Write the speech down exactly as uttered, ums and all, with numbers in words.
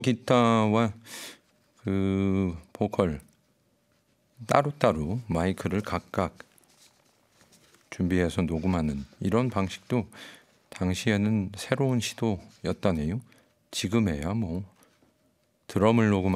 기타와 그 보컬 따로따로 마이크를 각각 준비해서 녹음하는 이런 방식도 당시에는 새로운 시도였다네요. 지금에야 뭐 드럼을 녹음